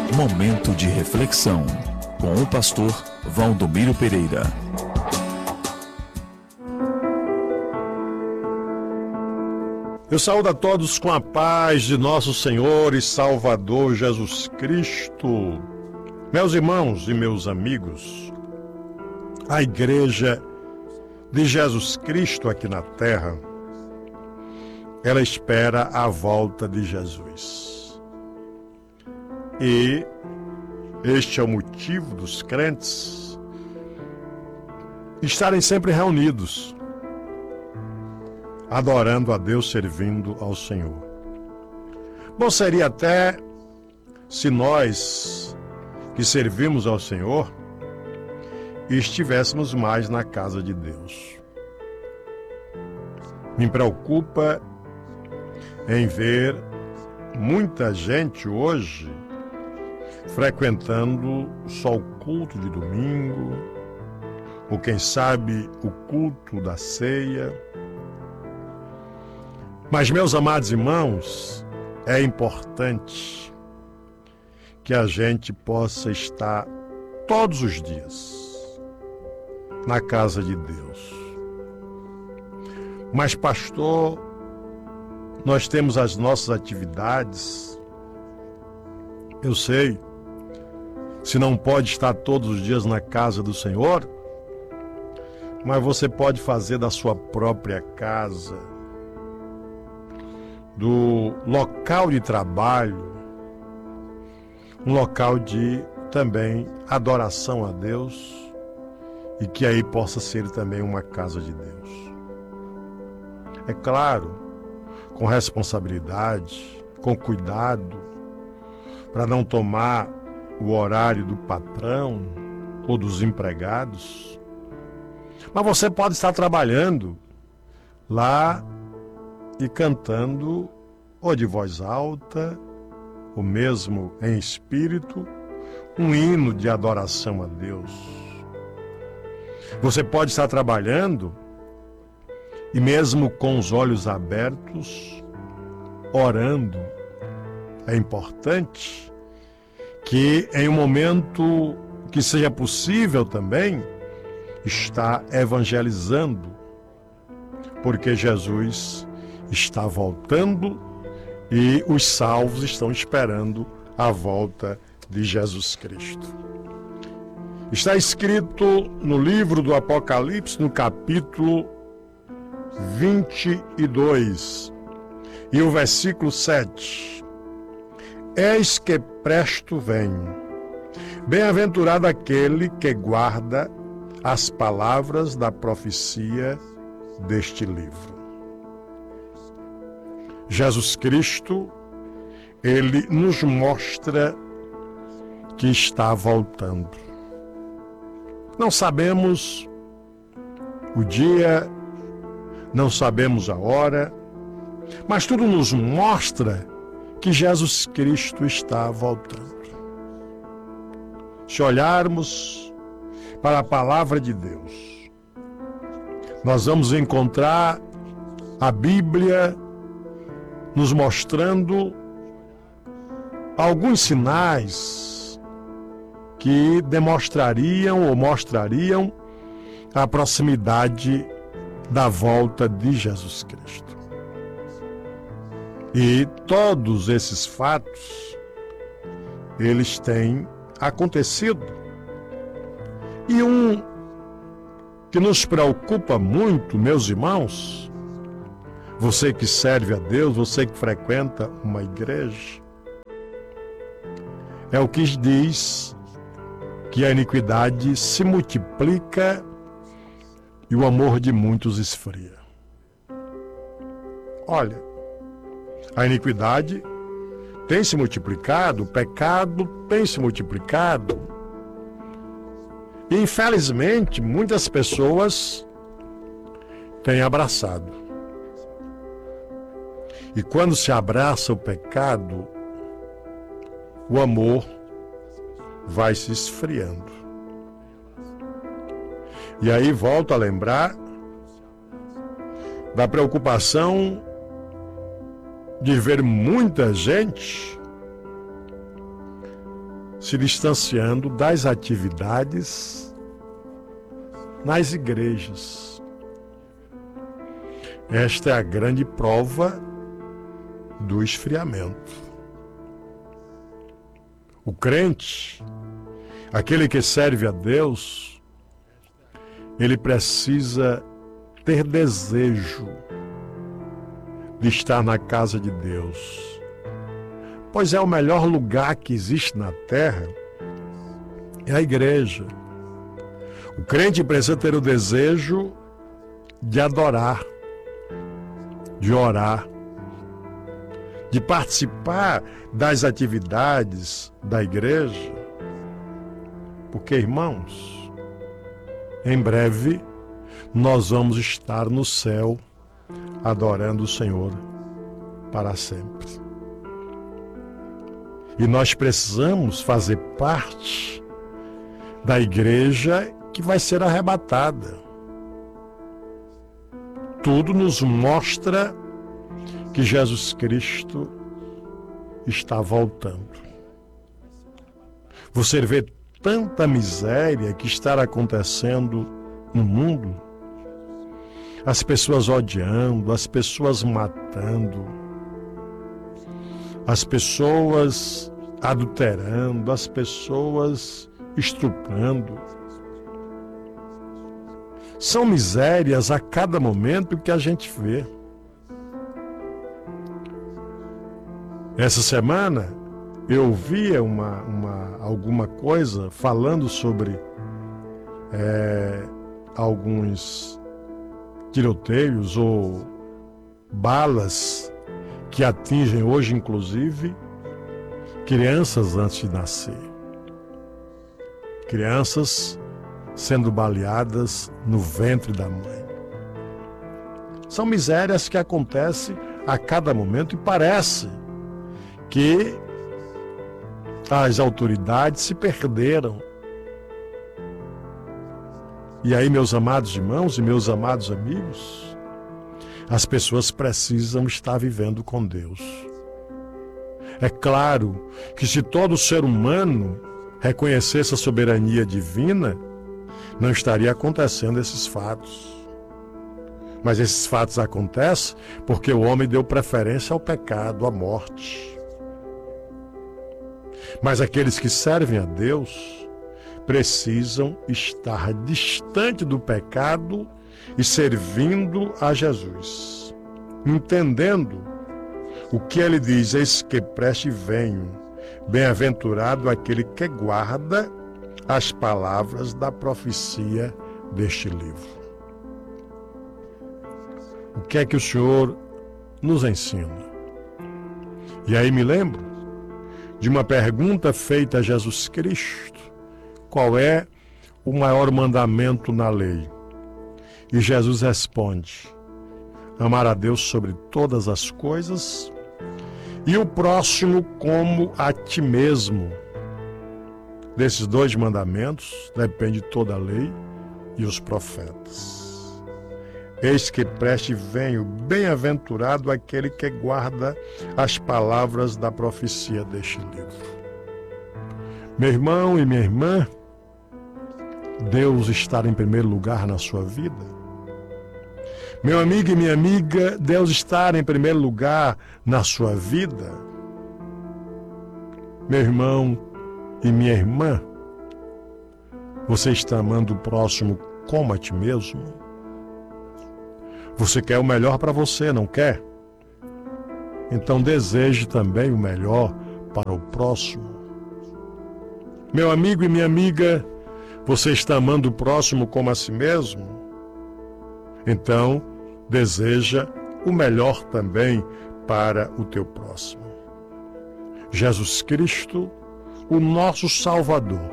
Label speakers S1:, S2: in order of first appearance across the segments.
S1: Momento de reflexão com o pastor Valdomiro Pereira.
S2: Eu saúdo a todos com a paz de nosso Senhor e Salvador Jesus Cristo. Meus irmãos e meus amigos, a Igreja de Jesus Cristo aqui na Terra, ela espera a volta de Jesus. E este é o motivo dos crentes estarem sempre reunidos, adorando a Deus, servindo ao Senhor. Bom seria até se nós que servimos ao Senhor estivéssemos mais na casa de Deus. Me preocupa em ver muita gente hoje frequentando só o culto de domingo, ou quem sabe o culto da ceia. Mas, meus amados irmãos, é importante que a gente possa estar todos os dias na casa de Deus. Mas, pastor, nós temos as nossas atividades. Eu sei, se não pode estar todos os dias na casa do Senhor, mas você pode fazer da sua própria casa, do local de trabalho, um local de também adoração a Deus, e que aí possa ser também uma casa de Deus. É claro, com responsabilidade, com cuidado, para não tomar o horário do patrão ou dos empregados. Mas você pode estar trabalhando lá e cantando, ou de voz alta, ou mesmo em espírito, um hino de adoração a Deus. Você pode estar trabalhando e mesmo com os olhos abertos, orando. É importante que em um momento que seja possível também estar evangelizando, porque Jesus está voltando e os salvos estão esperando a volta de Jesus Cristo. Está escrito no livro do Apocalipse, no capítulo 22, e o versículo 7. Eis que presto venho. Bem-aventurado aquele que guarda as palavras da profecia deste livro. Jesus Cristo, ele nos mostra que está voltando. Não sabemos o dia, não sabemos a hora, mas tudo nos mostra que Jesus Cristo está voltando. Se olharmos para a palavra de Deus, nós vamos encontrar a Bíblia nos mostrando alguns sinais que demonstrariam ou mostrariam a proximidade da volta de Jesus Cristo. E todos esses fatos, eles têm acontecido. E um que nos preocupa muito, meus irmãos, você que serve a Deus, você que frequenta uma igreja, é o que diz que a iniquidade se multiplica e o amor de muitos esfria. Olha, a iniquidade tem se multiplicado, o pecado tem se multiplicado. E, infelizmente, muitas pessoas têm abraçado. E quando se abraça o pecado, o amor vai se esfriando. E aí volto a lembrar da preocupação de ver muita gente se distanciando das atividades nas igrejas. Esta é a grande prova do esfriamento. O crente, aquele que serve a Deus, ele precisa ter desejo de estar na casa de Deus, pois é o melhor lugar que existe na terra, é a igreja. O crente precisa ter o desejo de adorar, de orar, de participar das atividades da igreja, porque, irmãos, em breve nós vamos estar no céu adorando o Senhor para sempre. E nós precisamos fazer parte da igreja que vai ser arrebatada. Tudo nos mostra que Jesus Cristo está voltando. Você vê tanta miséria que está acontecendo no mundo, as pessoas odiando, as pessoas matando, as pessoas adulterando, as pessoas estuprando. São misérias a cada momento que a gente vê. Essa semana eu ouvia alguma coisa falando sobre alguns tiroteios ou balas que atingem hoje, inclusive, crianças antes de nascer. Crianças sendo baleadas no ventre da mãe. São misérias que acontecem a cada momento e parece que as autoridades se perderam. E aí, meus amados irmãos e meus amados amigos, as pessoas precisam estar vivendo com Deus. É claro que se todo ser humano reconhecesse a soberania divina, não estaria acontecendo esses fatos. Mas esses fatos acontecem porque o homem deu preferência ao pecado, à morte. Mas aqueles que servem a Deus precisam estar distante do pecado e servindo a Jesus, entendendo o que ele diz: eis que preste venho, bem-aventurado aquele que guarda as palavras da profecia deste livro. O que é que o Senhor nos ensina? E aí me lembro de uma pergunta feita a Jesus Cristo: qual é o maior mandamento na lei? E Jesus responde: amar a Deus sobre todas as coisas e o próximo como a ti mesmo. Desses dois mandamentos depende toda a lei e os profetas. Eis que preste venho, bem-aventurado aquele que guarda as palavras da profecia deste livro. Meu irmão e minha irmã, Deus está em primeiro lugar na sua vida? Meu amigo e minha amiga, Deus está em primeiro lugar na sua vida? Meu irmão e minha irmã, você está amando o próximo como a ti mesmo? Você quer o melhor para você, não quer? Então deseje também o melhor para o próximo. Meu amigo e minha amiga, você está amando o próximo como a si mesmo? Então deseja o melhor também para o teu próximo. Jesus Cristo, o nosso Salvador,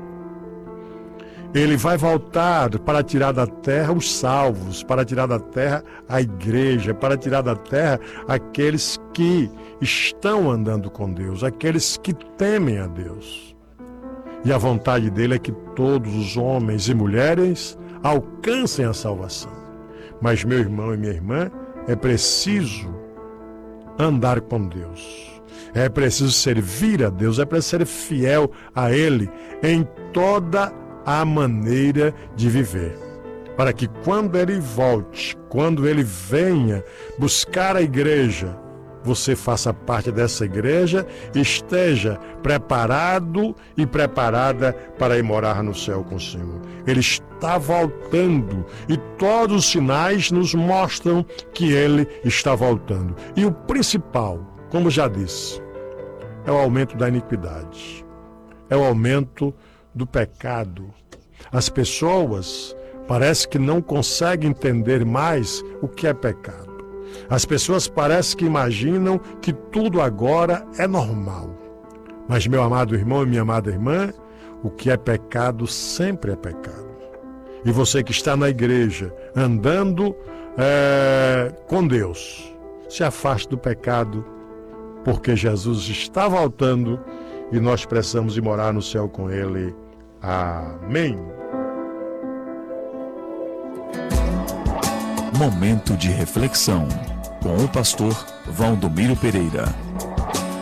S2: ele vai voltar para tirar da terra os salvos, para tirar da terra a igreja, para tirar da terra aqueles que estão andando com Deus, aqueles que temem a Deus. E a vontade dele é que todos os homens e mulheres alcancem a salvação. Mas, meu irmão e minha irmã, é preciso andar com Deus. É preciso servir a Deus, é preciso ser fiel a Ele em toda a maneira de viver. Para que quando Ele volte, quando Ele venha buscar a igreja, você faça parte dessa igreja e esteja preparado e preparada para ir morar no céu com o Senhor. Ele está voltando e todos os sinais nos mostram que Ele está voltando. E o principal, como já disse, é o aumento da iniquidade, é o aumento do pecado. As pessoas parece que não conseguem entender mais o que é pecado. As pessoas parecem que imaginam que tudo agora é normal. Mas, meu amado irmão e minha amada irmã, o que é pecado sempre é pecado. E você que está na igreja, andando com Deus, se afaste do pecado, porque Jesus está voltando e nós precisamos ir morar no céu com Ele. Amém.
S1: Momento de reflexão com o pastor Valdomiro Pereira.